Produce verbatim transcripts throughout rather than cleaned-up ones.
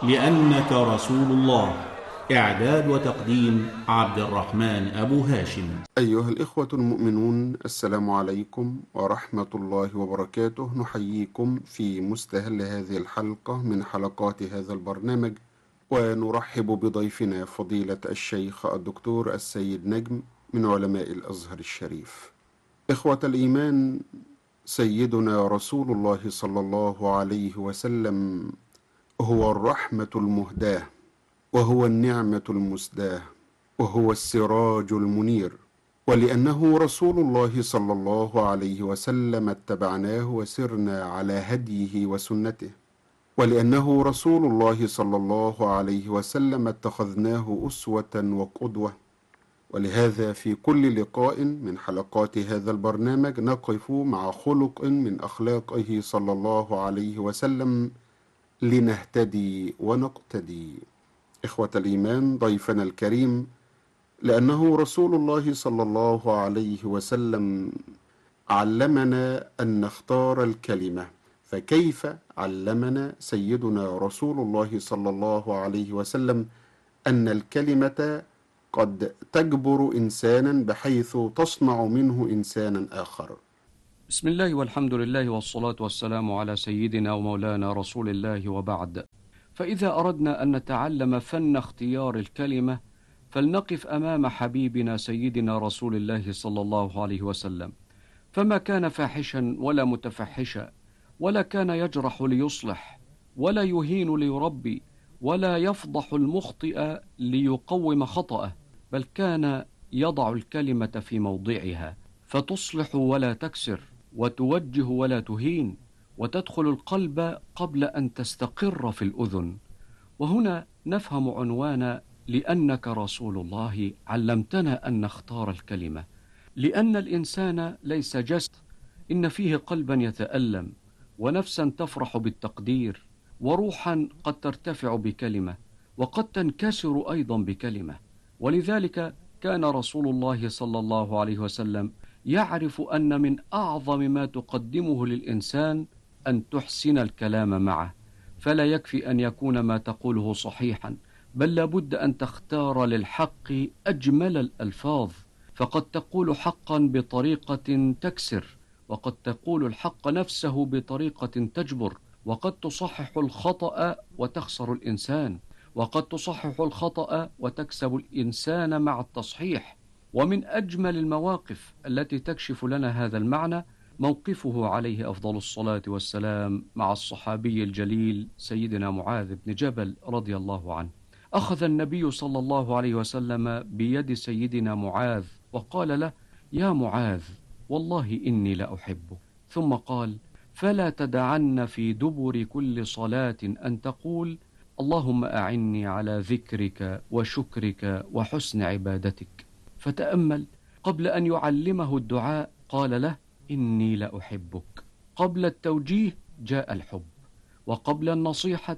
لأنك رسول الله. إعداد وتقديم عبد الرحمن أبو هاشم. أيها الإخوة المؤمنون، السلام عليكم ورحمة الله وبركاته. نحييكم في مستهل هذه الحلقة من حلقات هذا البرنامج، ونرحب بضيفنا فضيلة الشيخ الدكتور السيد نجم من علماء الأزهر الشريف. إخوة الإيمان، سيدنا رسول الله صلى الله عليه وسلم هو الرحمة المهداة، وهو النعمة المسداة، وهو السراج المنير. ولأنه رسول الله صلى الله عليه وسلم اتبعناه وسرنا على هديه وسنته، ولأنه رسول الله صلى الله عليه وسلم اتخذناه أسوة وقدوة. ولهذا في كل لقاء من حلقات هذا البرنامج نقف مع خلق من أخلاقه صلى الله عليه وسلم لنهتدي ونقتدي. إخوة الإيمان، ضيفنا الكريم لأنه رسول الله صلى الله عليه وسلم علمنا أن نختار الكلمة، فكيف علمنا سيدنا رسول الله صلى الله عليه وسلم أن الكلمة قد تجبر إنسانا بحيث تصنع منه إنسانا آخر؟ بسم الله والحمد لله والصلاة والسلام على سيدنا ومولانا رسول الله، وبعد. فإذا أردنا أن نتعلم فن اختيار الكلمة فلنقف أمام حبيبنا سيدنا رسول الله صلى الله عليه وسلم، فما كان فاحشا ولا متفحشا، ولا كان يجرح ليصلح، ولا يهين ليربي، ولا يفضح المخطئ ليقوم خطأه، بل كان يضع الكلمة في موضعها فتصلح ولا تكسر، وتوجه ولا تهين، وتدخل القلب قبل أن تستقر في الأذن. وهنا نفهم عنوان لأنك رسول الله علمتنا أن نختار الكلمة، لأن الإنسان ليس جسد، إن فيه قلبا يتألم، ونفسا تفرح بالتقدير، وروحا قد ترتفع بكلمة، وقد تنكسر أيضا بكلمة. ولذلك كان رسول الله صلى الله عليه وسلم يعرف أن من أعظم ما تقدمه للإنسان أن تحسن الكلام معه، فلا يكفي أن يكون ما تقوله صحيحا، بل لابد أن تختار للحق أجمل الألفاظ، فقد تقول حقا بطريقة تكسر، وقد تقول الحق نفسه بطريقة تجبر، وقد تصحح الخطأ وتخسر الإنسان، وقد تصحح الخطأ وتكسب الإنسان مع التصحيح. ومن أجمل المواقف التي تكشف لنا هذا المعنى موقفه عليه أفضل الصلاة والسلام مع الصحابي الجليل سيدنا معاذ بن جبل رضي الله عنه. أخذ النبي صلى الله عليه وسلم بيد سيدنا معاذ وقال له: يا معاذ، والله إني لأحبك. ثم قال: فلا تدعن في دبر كل صلاة أن تقول: اللهم أعني على ذكرك وشكرك وحسن عبادتك. فتأمل، قبل أن يعلمه الدعاء قال له: إني لأحبك. قبل التوجيه جاء الحب، وقبل النصيحة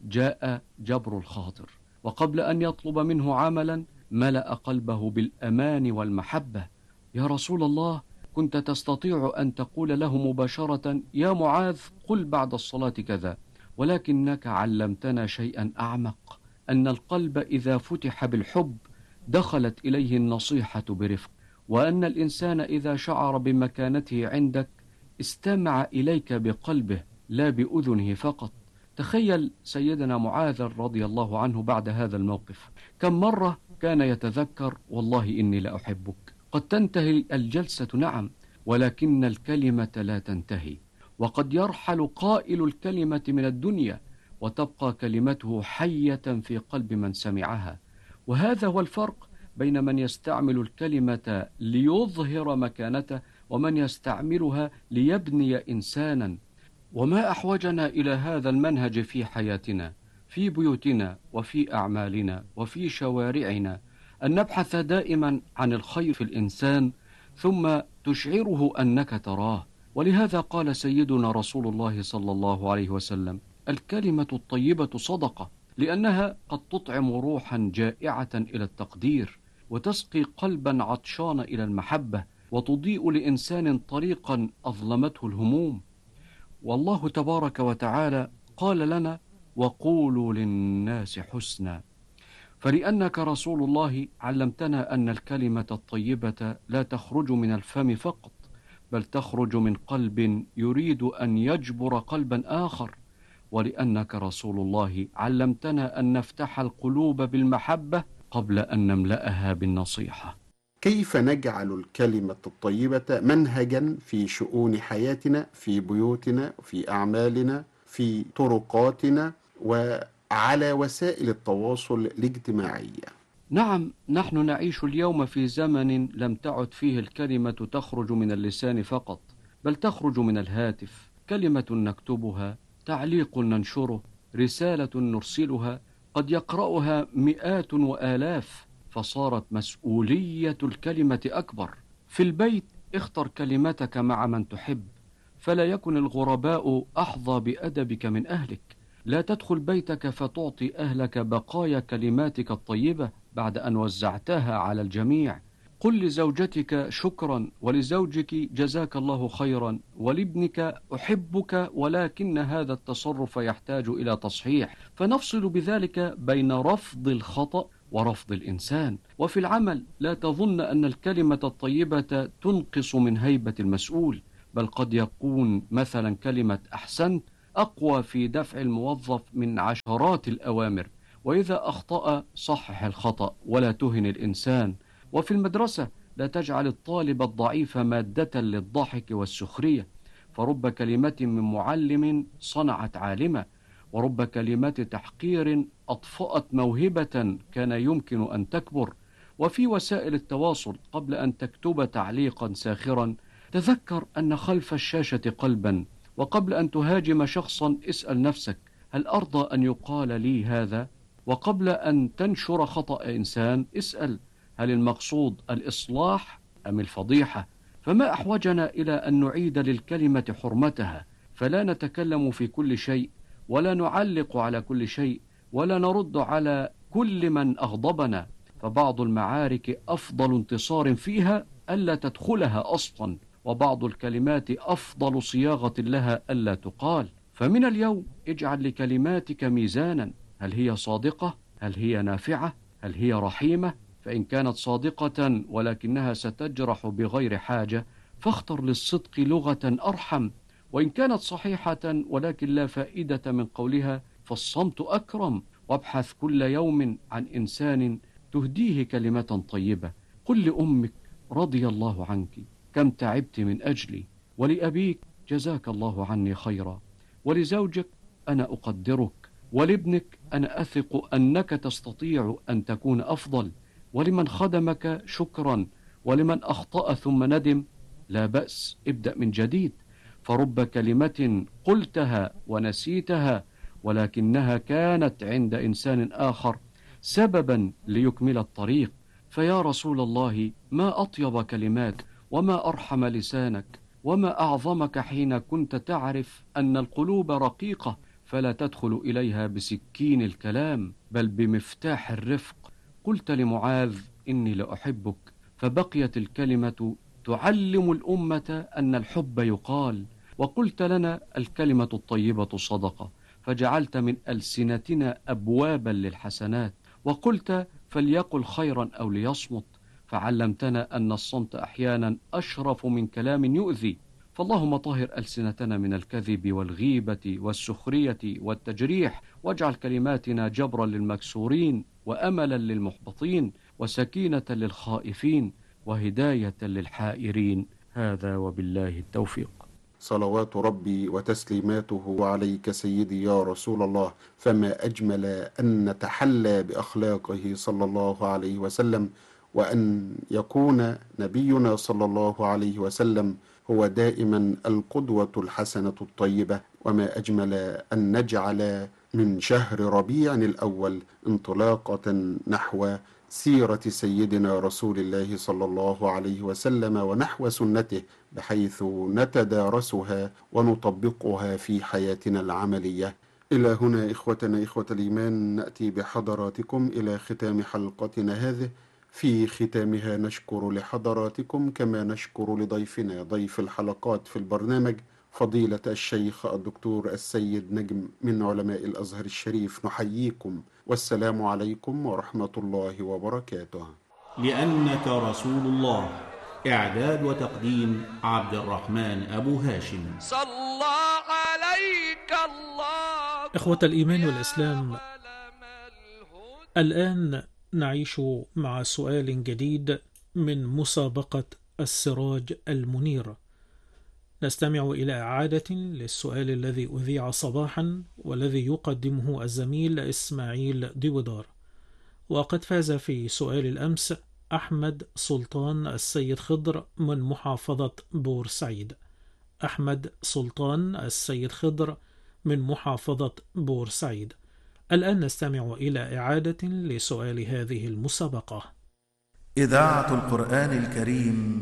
جاء جبر الخاطر، وقبل أن يطلب منه عملا ملأ قلبه بالأمان والمحبة. يا رسول الله، كنت تستطيع أن تقول له مباشرة: يا معاذ، قل بعد الصلاة كذا، ولكنك علمتنا شيئا أعمق، أن القلب إذا فتح بالحب دخلت إليه النصيحة برفق، وأن الإنسان إذا شعر بمكانته عندك استمع إليك بقلبه لا بأذنه فقط. تخيل سيدنا معاذ رضي الله عنه بعد هذا الموقف كم مرة كان يتذكر: والله إني لأحبك. قد تنتهي الجلسة، نعم، ولكن الكلمة لا تنتهي، وقد يرحل قائل الكلمة من الدنيا وتبقى كلمته حية في قلب من سمعها. وهذا هو الفرق بين من يستعمل الكلمة ليظهر مكانته ومن يستعملها ليبني إنسانا. وما أحوجنا إلى هذا المنهج في حياتنا، في بيوتنا وفي أعمالنا وفي شوارعنا، أن نبحث دائما عن الخير في الإنسان ثم تشعره أنك تراه. ولهذا قال سيدنا رسول الله صلى الله عليه وسلم: الكلمة الطيبة صدقة، لأنها قد تطعم روحا جائعة إلى التقدير، وتسقي قلبا عطشان إلى المحبة، وتضيء لإنسان طريقا أظلمته الهموم. والله تبارك وتعالى قال لنا: وقولوا للناس حسنا. فلأنك رسول الله علمتنا أن الكلمة الطيبة لا تخرج من الفم فقط، بل تخرج من قلب يريد أن يجبر قلبا آخر. ولأنك رسول الله علمتنا أن نفتح القلوب بالمحبة قبل أن نملأها بالنصيحة. كيف نجعل الكلمة الطيبة منهجا في شؤون حياتنا، في بيوتنا، في أعمالنا، في طرقاتنا، وعلى وسائل التواصل الاجتماعي؟ نعم، نحن نعيش اليوم في زمن لم تعد فيه الكلمة تخرج من اللسان فقط، بل تخرج من الهاتف، كلمة نكتبها، تعليق ننشره، رسالة نرسلها، قد يقرأها مئات وآلاف، فصارت مسؤولية الكلمة أكبر. في البيت اختر كلمتك مع من تحب، فلا يكن الغرباء أحظى بأدبك من أهلك. لا تدخل بيتك فتعطي أهلك بقايا كلماتك الطيبة بعد أن وزعتها على الجميع. قل لزوجتك شكرا، ولزوجك جزاك الله خيرا، ولابنك أحبك، ولكن هذا التصرف يحتاج إلى تصحيح، فنفصل بذلك بين رفض الخطأ ورفض الإنسان. وفي العمل لا تظن أن الكلمة الطيبة تنقص من هيبة المسؤول، بل قد يكون مثلا كلمة أحسنت أقوى في دفع الموظف من عشرات الأوامر. وإذا أخطأ صحح الخطأ ولا تهن الإنسان. وفي المدرسة لا تجعل الطالب الضعيف مادة للضحك والسخرية، فرب كلمة من معلم صنعت عالمة، ورب كلمة تحقير أطفأت موهبة كان يمكن أن تكبر. وفي وسائل التواصل قبل أن تكتب تعليقا ساخرا تذكر أن خلف الشاشة قلبا، وقبل أن تهاجم شخصا اسأل نفسك هل أرضى أن يقال لي هذا؟ وقبل أن تنشر خطأ إنسان اسأل هل المقصود الإصلاح أم الفضيحة؟ فما أحوجنا إلى أن نعيد للكلمة حرمتها، فلا نتكلم في كل شيء، ولا نعلق على كل شيء، ولا نرد على كل من أغضبنا، فبعض المعارك أفضل انتصار فيها ألا تدخلها أصلا، وبعض الكلمات أفضل صياغة لها ألا تقال. فمن اليوم اجعل لكلماتك ميزانا، هل هي صادقة؟ هل هي نافعة؟ هل هي رحيمة؟ فإن كانت صادقة ولكنها ستجرح بغير حاجة فاختر للصدق لغة أرحم، وإن كانت صحيحة ولكن لا فائدة من قولها فالصمت أكرم. وابحث كل يوم عن إنسان تهديه كلمة طيبة. قل لأمك رضي الله عنك كم تعبت من أجلي، ولأبيك جزاك الله عني خيرا، ولزوجك أنا أقدرك، ولابنك أنا أثق أنك تستطيع أن تكون أفضل، ولمن خدمك شكرا، ولمن أخطأ ثم ندم لا بأس ابدأ من جديد. فرب كلمة قلتها ونسيتها ولكنها كانت عند إنسان آخر سببا ليكمل الطريق. فيا رسول الله ما أطيب كلمات، وما أرحم لسانك، وما أعظمك حين كنت تعرف أن القلوب رقيقة فلا تدخل إليها بسكين الكلام بل بمفتاح الرفق. قلت لمعاذ إني لأحبك، فبقيت الكلمة تعلم الأمة أن الحب يقال. وقلت لنا الكلمة الطيبة صدقة، فجعلت من ألسنتنا أبوابا للحسنات. وقلت فليقل خيرا أو ليصمت، فعلمتنا أن الصمت أحيانا أشرف من كلام يؤذي. فاللهم طهر ألسنتنا من الكذب والغيبة والسخرية والتجريح، واجعل كلماتنا جبرا للمكسورين، وأملا للمحبطين، وسكينة للخائفين، وهداية للحائرين. هذا وبالله التوفيق. صلوات ربي وتسليماته عليك سيدي يا رسول الله، فما أجمل أن نتحلى بأخلاقه صلى الله عليه وسلم، وأن يكون نبينا صلى الله عليه وسلم هو دائما القدوة الحسنة الطيبة. وما أجمل أن نجعل من شهر ربيع الأول انطلاقة نحو سيرة سيدنا رسول الله صلى الله عليه وسلم ونحو سنته، بحيث نتدارسها ونطبقها في حياتنا العملية. إلى هنا إخوتنا إخوة الإيمان نأتي بحضراتكم إلى ختام حلقتنا هذه. في ختامها نشكر لحضراتكم كما نشكر لضيفنا ضيف الحلقات في البرنامج فضيلة الشيخ الدكتور السيد نجم من علماء الأزهر الشريف، نحييكم والسلام عليكم ورحمة الله وبركاته. لأنك رسول الله. إعداد وتقديم عبد الرحمن أبو هاشم. صلى عليك الله. إخوة الإيمان والإسلام، الآن نعيش مع سؤال جديد من مسابقة السراج المنير. نستمع إلى إعادة للسؤال الذي أذيع صباحا والذي يقدمه الزميل إسماعيل ديودار. وقد فاز في سؤال الأمس أحمد سلطان السيد خضر من محافظة بورسعيد. أحمد سلطان السيد خضر من محافظة بورسعيد. الآن نستمع إلى إعادة لسؤال هذه المسابقة. إذاعة القرآن الكريم